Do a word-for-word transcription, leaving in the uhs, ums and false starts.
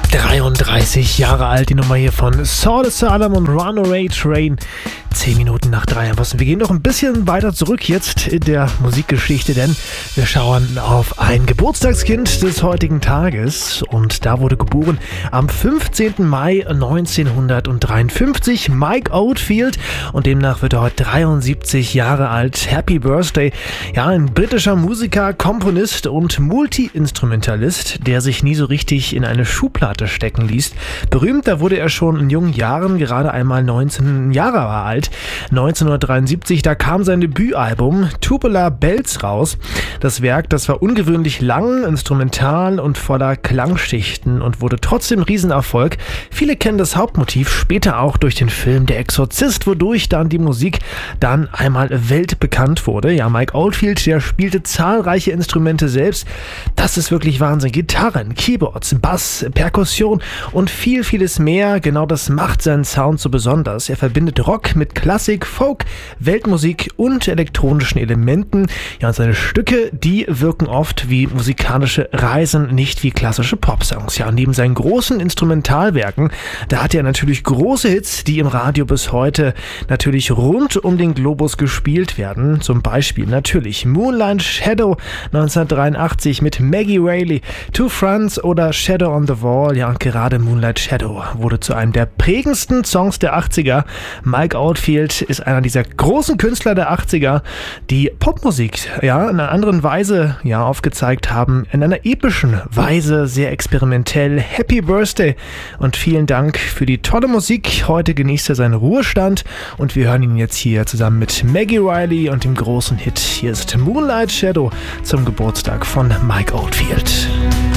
dreiunddreißig Jahre alt, die Nummer hier von Saul Asylum und Runaway Train. Zehn Minuten nach drei. Wir gehen noch ein bisschen weiter zurück jetzt in der Musikgeschichte, denn wir schauen auf ein Geburtstagskind des heutigen Tages. Und da wurde geboren am fünfzehnten Mai neunzehnhundertdreiundfünfzig Mike Oldfield. Und demnach wird er heute dreiundsiebzig Jahre alt. Happy Birthday. Ja, ein britischer Musiker, Komponist und Multi-Instrumentalist, der sich nie so richtig in eine Schublade stecken ließ. Berühmt, da wurde er schon in jungen Jahren, gerade einmal neunzehn Jahre alt. neunzehnhundertdreiundsiebzig, da kam sein Debütalbum Tubular Bells raus. Das Werk, das war ungewöhnlich lang, instrumental und voller Klangschichten und wurde trotzdem Riesenerfolg. Viele kennen das Hauptmotiv, später auch durch den Film Der Exorzist, wodurch dann die Musik dann einmal weltbekannt wurde. Ja, Mike Oldfield, der spielte zahlreiche Instrumente selbst. Das ist wirklich Wahnsinn. Gitarren, Keyboards, Bass, Perkussion und viel, vieles mehr. Genau das macht seinen Sound so besonders. Er verbindet Rock mit Klassik, Folk, Weltmusik und elektronischen Elementen. Ja, und seine Stücke, die wirken oft wie musikalische Reisen, nicht wie klassische Popsongs. Ja, und neben seinen großen Instrumentalwerken, da hat er natürlich große Hits, die im Radio bis heute natürlich rund um den Globus gespielt werden. Zum Beispiel natürlich Moonlight Shadow neunzehnhundertdreiundachtzig mit Maggie Reilly, Two Fronts oder Shadow on the Wall. Ja, und gerade Moonlight Shadow wurde zu einem der prägendsten Songs der achtziger. Mike Oldfield ist einer dieser großen Künstler der achtziger, die Popmusik ja in einer anderen Weise ja aufgezeigt haben, in einer epischen Weise, sehr experimentell. Happy Birthday und vielen Dank für die tolle Musik. Heute genießt er seinen Ruhestand und wir hören ihn jetzt hier zusammen mit Maggie Reilly und dem großen Hit. Hier ist Moonlight Shadow zum Geburtstag von Mike Oldfield.